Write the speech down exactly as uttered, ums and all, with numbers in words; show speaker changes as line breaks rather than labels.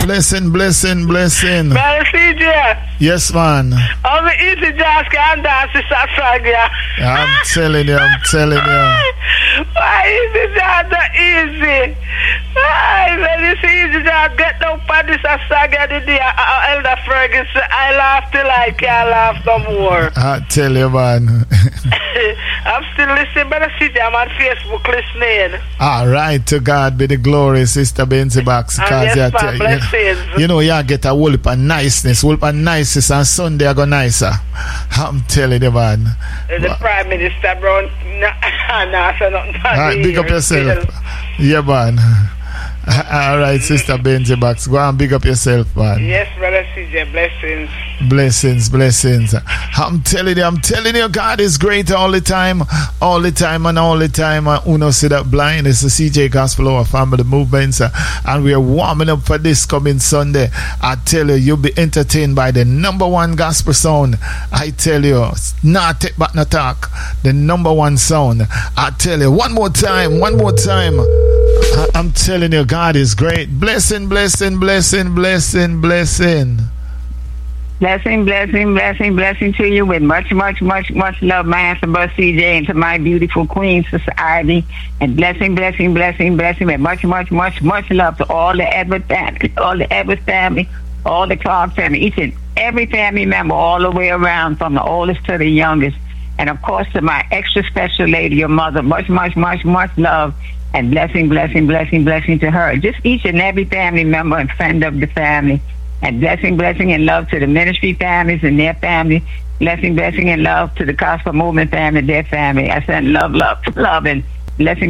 Blessing, blessing, blessing.
Brother C J.
Yes, man.
I'm easy just can dance this song, yeah.
I'm telling you, I'm telling you.
Why is it just not easy? Why when it's easy just get no for this song the day uh, Elder Ferguson, I laugh till I can't laugh no more.
I tell you, man.
I'm still listening, Brother C J. I'm on Facebook listening.
All right, to God be the glory, Sister Benzie Box.
Yes,
you,
man,
you,
blessings.
you know, you get a whole heap of niceness, whole heap of niceness, and Sunday I go nicer. I'm telling you, man.
The Prime Minister, bro, nah, nah, so nothing.
All right, big up yourself. Yeah, man. All right, Sister Benzie Box, go and big up yourself, man.
Yes, Brother C J, blessings.
Blessings, blessings. I'm telling you, I'm telling you, God is great all the time, all the time, and all the time. Uh, Uno see that blind. It's the C J Gospel Hour Family Movements, uh, and we are warming up for this coming Sunday. I tell you, you'll be entertained by the number one gospel sound. I tell you, not take back no talk. The number one sound. I tell you, one more time, one more time. I- I'm telling you, God is great. Blessing, blessing, blessing, blessing, blessing.
Blessing, blessing, blessing, blessing to you with much, much, much, much love, my answer, Brother C J, and to my beautiful Queen Society. And blessing, blessing, blessing, blessing with much, much, much, much love to all the Edward family, all the Edward family, all the Clark family, each and every family member all the way around, from the oldest to the youngest. And of course, to my extra special lady, your mother, much, much, much, much love. And blessing, blessing, blessing, blessing to her. Just each and every family member and friend of the family. And blessing, blessing, and love to the ministry families and their family. Blessing, blessing, and love to the gospel movement family, their family. I send love, love, love, and blessing.